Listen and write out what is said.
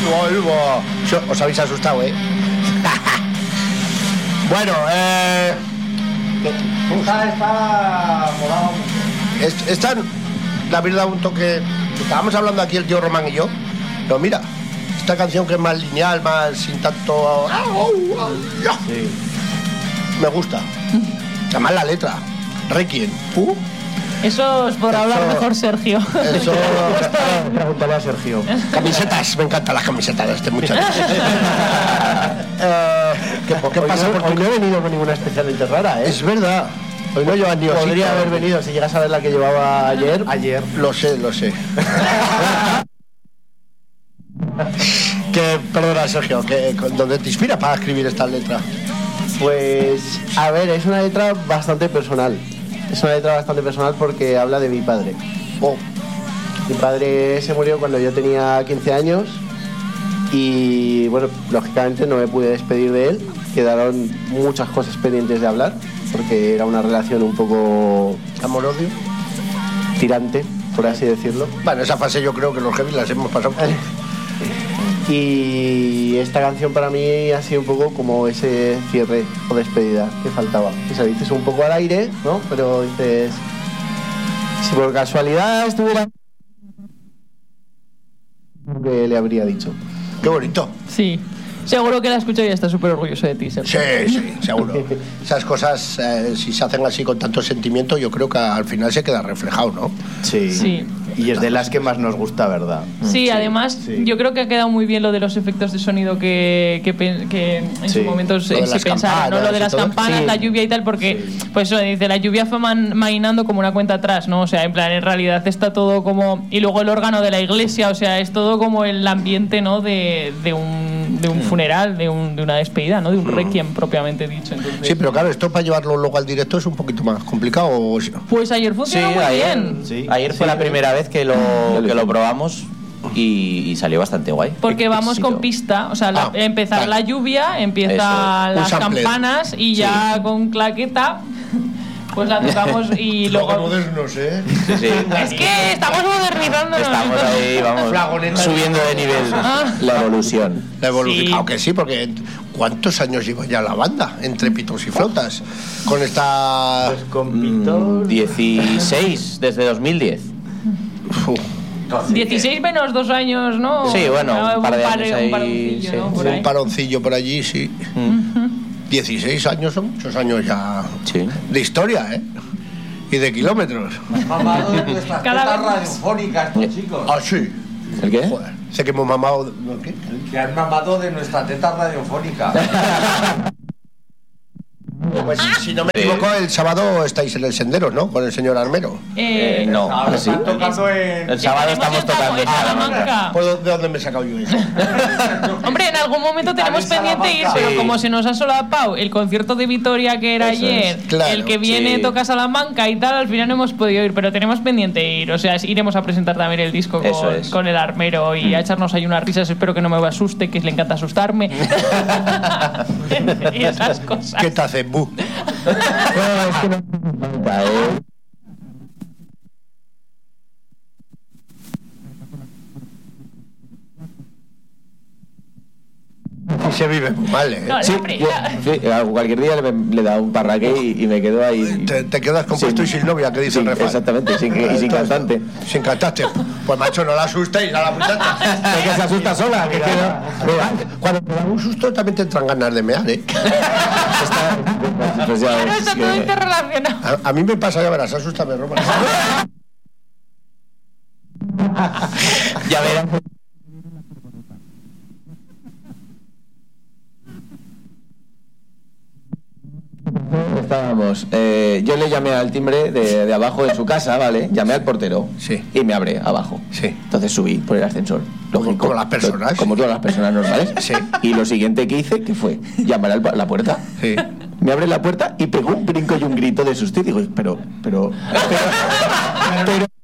vuelvo. Os habéis asustado, ¿eh? Bueno, Está molado mucho. esta, la verdad, un toque. Estábamos hablando aquí el tío Román y yo. Pero mira, esta canción que es más lineal, más sin tanto. Sí. Me gusta. Además la letra. Requiem. Eso os podrá hablar mejor Sergio. Eso. Pregúntale a Sergio. Camisetas, me encantan las camisetas de este muchacho. ¿Qué pasa? Hoy no he venido con ninguna especialmente rara, ¿eh? Es verdad. Hoy no llevan ni Podría osito. haber venido si llegas a ver la que llevaba ayer. Ayer. Lo sé. Perdona, Sergio, ¿dónde te inspira para escribir esta letra? Pues, a ver, es una letra bastante personal. Es una letra bastante personal porque habla de mi padre. Mi padre se murió cuando yo tenía 15 años y, bueno, lógicamente no me pude despedir de él. Quedaron muchas cosas pendientes de hablar porque era una relación un poco ¿Amor-odio? tirante, por así decirlo. Bueno, esa fase yo creo que los heavy las hemos pasado. Y esta canción para mí ha sido un poco como ese cierre o despedida que faltaba. O sea, dices un poco al aire, ¿no? Pero dices, si por casualidad estuviera... que le habría dicho. Qué bonito. Sí. Seguro que la escucho y está súper orgulloso de ti, Sergio. Sí, seguro. Esas cosas, si se hacen así con tanto sentimiento, yo creo que al final se queda reflejado, ¿no? Sí. Y es de las que más nos gusta, ¿verdad? Sí, además, yo creo que ha quedado muy bien lo de los efectos de sonido que en su momento se pensaron, ¿no? Lo de las campanas, la lluvia y tal, porque, pues eso, dice, la lluvia fue mainando como una cuenta atrás, ¿no? O sea, en plan, en realidad está todo como... Y luego el órgano de la iglesia, o sea, es todo como el ambiente, ¿no? De un funeral, de una despedida, ¿no? De un requiem propiamente dicho. Entonces, sí, pero claro, esto para llevarlo luego al directo es un poquito más complicado. Pues ayer funcionó muy bien. Sí. Ayer fue la primera vez que lo probamos y salió bastante guay. Porque vamos con pista, o sea, empezar la lluvia, empiezan las campanas y ya con claqueta pues la tocamos y luego... modernos, ¿eh? Sí. Es que estamos modernizándonos. Estamos ahí, vamos, subiendo de nivel. La evolución. La evolución. Sí. Aunque sí, porque ¿cuántos años lleva ya la banda? Entre pitos y flautas. Con esta... Pues con Pintor... 16, desde 2010. 16 menos 2 años, ¿no? Sí, bueno, un par de años ahí, un paroncillo, sí. ¿no? Por ahí. Un paroncillo por allí, sí. 16 años son muchos años ya de historia, ¿eh? Y de kilómetros. Mamado de nuestras Cada tetas vez más. radiofónicas, estos chicos. Ah, sí. ¿El qué? Joder, sé que hemos mamado... ¿Qué? Que han mamado de nuestra teta radiofónica. Pues si no me equivoco, el sábado estáis en el Sendero, ¿no? Con el señor Armero. No, Ahora sí. están tocando en... El sábado estamos tocando en Salamanca. Pues, ¿de dónde me he sacado yo eso? Hombre, en algún momento tenemos pendiente ir, pero como se nos ha solapado el concierto de Vitoria que era ayer, claro, el que viene toca Salamanca y tal, al final no hemos podido ir, pero tenemos pendiente ir. O sea, iremos a presentar también el disco con el Armero y a echarnos ahí unas risas. Espero que no me asuste, que le encanta asustarme. Y esas cosas. ¿Qué te hace, Bu? es que no... Y se vive muy mal, ¿eh? No, Sí, cualquier día le da un parraque y me quedo ahí. Te quedas compuesto y sin novia, que dice el refrán. Exactamente, y sin cantante. Sin cantante. Pues macho, no la asustéis a la muchacha. que se asusta sola. Que queda... Cuando te da un susto también te entran ganas de mear, ¿eh? Pues ya Claro, ves está todo interrelacionado. A mí me pasa, ya verás, asústame, Roma. ya verás. Estábamos, yo le llamé al timbre de abajo de su casa, ¿vale? Llamé al portero y me abre abajo. Sí. Entonces subí por el ascensor. Lógico, como las personas. Como todas las personas normales. Sí. Y lo siguiente que hice, ¿qué fue? Llamar a la puerta. Sí. Me abre la puerta y pegó un brinco y un grito de susto y digo, pero